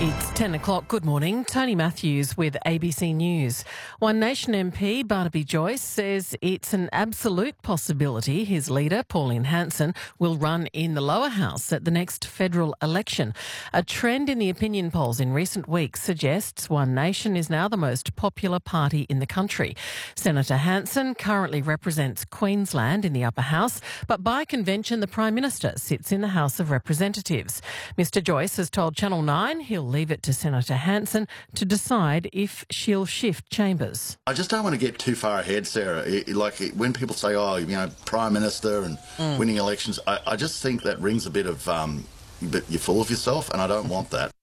It's 10 o'clock. Good morning. Tony Matthews with ABC News. One Nation MP Barnaby Joyce says it's an absolute possibility his leader, Pauline Hanson, will run in the lower house at the next federal election. A trend in the opinion polls in recent weeks suggests One Nation is now the most popular party in the country. Senator Hanson currently represents Queensland in the upper house, but by convention the Prime Minister sits in the House of Representatives. Mr Joyce has told Channel 9 he'll leave it to Senator Hanson to decide if she'll shift chambers. I just don't want to get too far ahead, Sarah. When people say, Prime Minister and winning elections, I just think that rings a bit of, you're full of yourself, and I don't want that.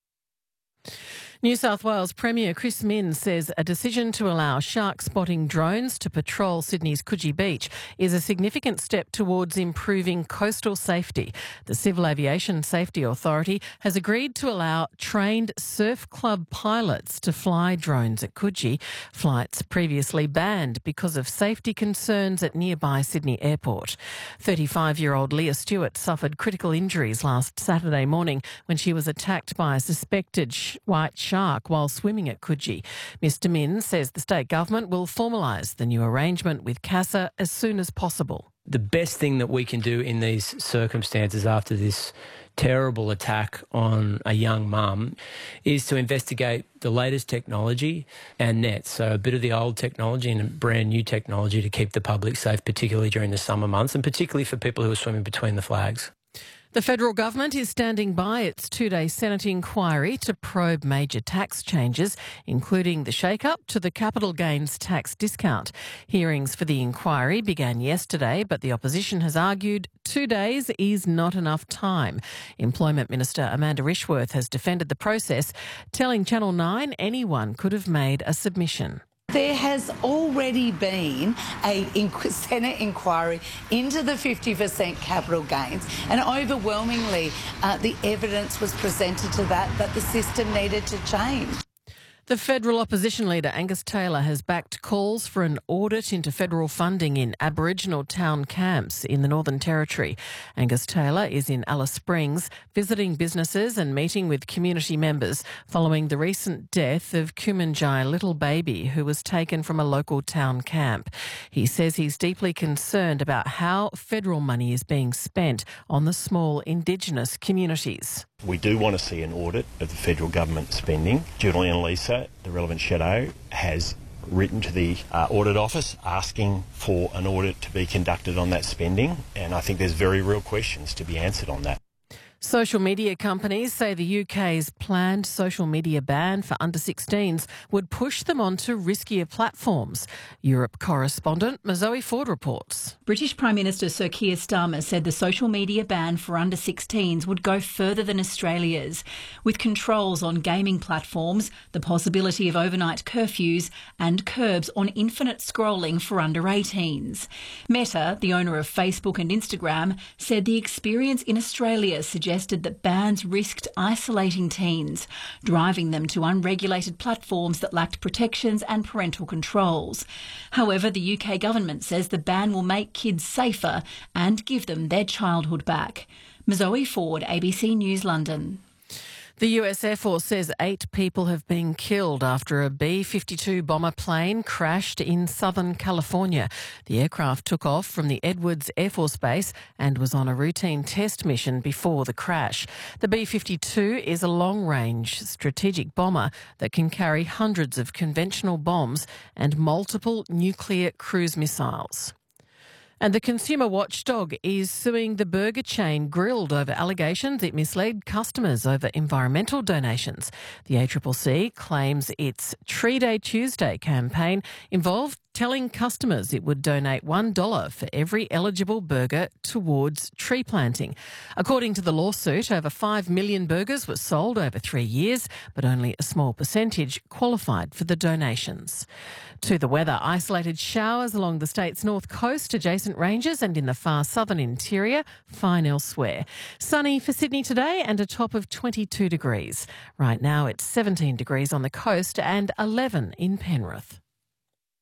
New South Wales Premier Chris Minns says a decision to allow shark spotting drones to patrol Sydney's Coogee Beach is a significant step towards improving coastal safety. The Civil Aviation Safety Authority has agreed to allow trained surf club pilots to fly drones at Coogee. Flights previously banned because of safety concerns at nearby Sydney Airport. 35-year-old Leah Stewart suffered critical injuries last Saturday morning when she was attacked by a suspected white shark while swimming at Coogee. Mr Minns says the state government will formalise the new arrangement with CASA as soon as possible. The best thing that we can do in these circumstances after this terrible attack on a young mum is to investigate the latest technology and nets, so a bit of the old technology and brand new technology to keep the public safe, particularly during the summer months and particularly for people who are swimming between the flags. The federal government is standing by its two-day Senate inquiry to probe major tax changes, including the shake-up to the capital gains tax discount. Hearings for the inquiry began yesterday, but the opposition has argued 2 days is not enough time. Employment Minister Amanda Rishworth has defended the process, telling Channel 9 anyone could have made a submission. There has already been a Senate inquiry into the 50% capital gains, and overwhelmingly the evidence was presented to that the system needed to change. The federal opposition leader Angus Taylor has backed calls for an audit into federal funding in Aboriginal town camps in the Northern Territory. Angus Taylor is in Alice Springs visiting businesses and meeting with community members following the recent death of Kumanjai little baby who was taken from a local town camp. He says he's deeply concerned about how federal money is being spent on the small Indigenous communities. We do want to see an audit of the federal government spending. Julian Lisa, the relevant shadow, has written to the audit office asking for an audit to be conducted on that spending, and I think there's very real questions to be answered on that. Social media companies say the UK's planned social media ban for under-16s would push them onto riskier platforms. Europe correspondent Zoe Ford reports. British Prime Minister Sir Keir Starmer said the social media ban for under-16s would go further than Australia's, with controls on gaming platforms, the possibility of overnight curfews and curbs on infinite scrolling for under-18s. Meta, the owner of Facebook and Instagram, said the experience in Australia suggested that bans risked isolating teens, driving them to unregulated platforms that lacked protections and parental controls. However, the UK government says the ban will make kids safer and give them their childhood back. Zoe Ford, ABC News, London. The US Air Force says 8 people have been killed after a B-52 bomber plane crashed in Southern California. The aircraft took off from the Edwards Air Force Base and was on a routine test mission before the crash. The B-52 is a long-range strategic bomber that can carry hundreds of conventional bombs and multiple nuclear cruise missiles. And the consumer watchdog is suing the burger chain Grill'd over allegations it misled customers over environmental donations. The ACCC claims its Tree Day Tuesday campaign involved telling customers it would donate $1 for every eligible burger towards tree planting. According to the lawsuit, over 5 million burgers were sold over 3 years, but only a small percentage qualified for the donations. To the weather, isolated showers along the state's north coast, adjacent ranges and in the far southern interior, fine elsewhere. Sunny for Sydney today and a top of 22 degrees. Right now it's 17 degrees on the coast and 11 in Penrith.